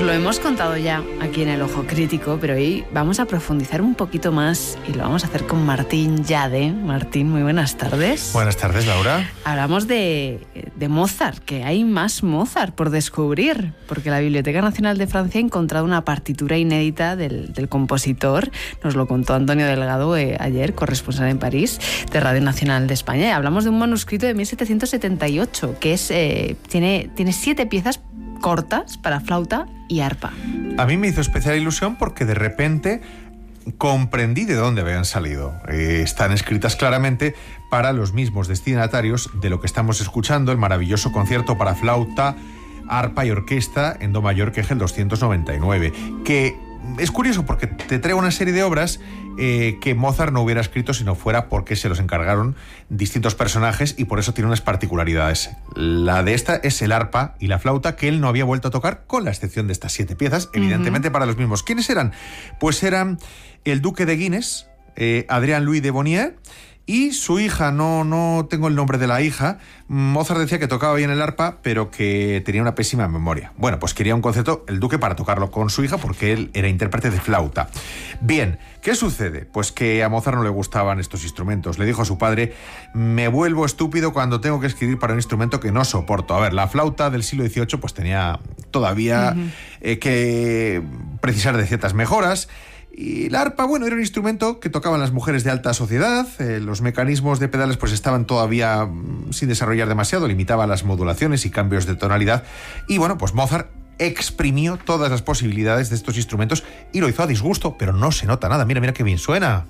lo hemos contado ya aquí en El Ojo Crítico, pero hoy vamos a profundizar un poquito más y lo vamos a hacer con Martín Llade. Martín, muy buenas tardes. Buenas tardes, Laura. Hablamos de Mozart, que hay más Mozart por descubrir, porque la Biblioteca Nacional de Francia ha encontrado una partitura inédita del compositor. Nos lo contó Antonio Delgado ayer, corresponsal en París, de Radio Nacional de España. Y hablamos de un manuscrito de 1778, que tiene 7 piezas cortas para flauta y arpa. A mí me hizo especial ilusión porque de repente comprendí de dónde habían salido. Están escritas claramente para los mismos destinatarios de lo que estamos escuchando, el maravilloso concierto para flauta, arpa y orquesta en do mayor Kegel 299, que es curioso porque te trae una serie de obras que Mozart no hubiera escrito si no fuera porque se los encargaron distintos personajes, y por eso tiene unas particularidades. La de esta es el arpa y la flauta, que él no había vuelto a tocar, con la excepción de estas 7 piezas, evidentemente para los mismos. ¿Quiénes eran? Pues eran el duque de Guinness, Adrien Louis de Bonnier, y su hija. No tengo el nombre de la hija. Mozart decía que tocaba bien el arpa, pero que tenía una pésima memoria. Bueno, pues quería un concierto, el duque, para tocarlo con su hija, porque él era intérprete de flauta. Bien, ¿qué sucede? Pues que a Mozart no le gustaban estos instrumentos. Le dijo a su padre: me vuelvo estúpido cuando tengo que escribir para un instrumento que no soporto. A ver, la flauta del siglo XVIII pues tenía todavía que precisar de ciertas mejoras. Y el arpa, bueno, era un instrumento que tocaban las mujeres de alta sociedad. Los mecanismos de pedales pues estaban todavía sin desarrollar demasiado, limitaba las modulaciones y cambios de tonalidad. Y bueno, pues Mozart exprimió todas las posibilidades de estos instrumentos y lo hizo a disgusto, pero no se nota nada. Mira qué bien suena.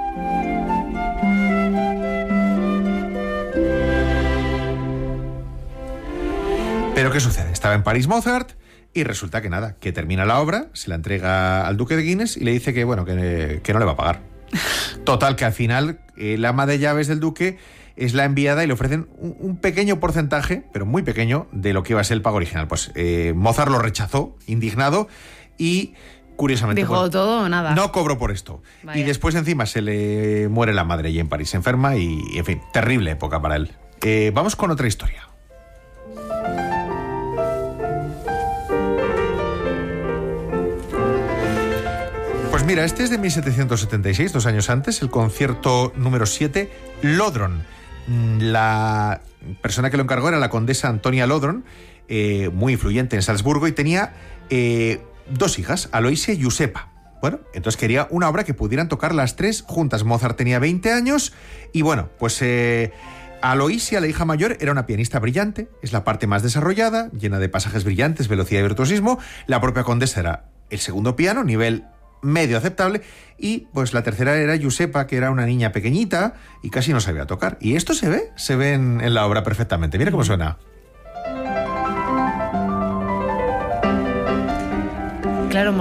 Pero ¿qué sucede? Estaba en París Mozart y resulta que nada, que termina la obra, se la entrega al duque de Guinness y le dice que bueno, que no le va a pagar. Total, que al final el ama de llaves del duque es la enviada y le ofrecen un pequeño porcentaje, pero muy pequeño, de lo que iba a ser el pago original. Pues Mozart lo rechazó, indignado, y curiosamente dijo todo o nada. No cobró por esto. Vaya. Y después encima se le muere la madre allí en París, se enferma y en fin, terrible época para él. Vamos con otra historia. Pues mira, este es de 1776, 2 años antes, el concierto número 7, Lodron. La persona que lo encargó era la condesa Antonia Lodron, muy influyente en Salzburgo, y tenía 2 hijas, Aloysia y Giuseppa. Bueno, entonces quería una obra que pudieran tocar las 3 juntas. Mozart tenía 20 años y bueno, pues Aloysia, la hija mayor, era una pianista brillante, es la parte más desarrollada, llena de pasajes brillantes, velocidad y virtuosismo. La propia condesa era el segundo piano, nivel medio aceptable, y pues la tercera era Giuseppa, que era una niña pequeñita y casi no sabía tocar. Y esto se ve en la obra perfectamente. Mira cómo suena. Claro,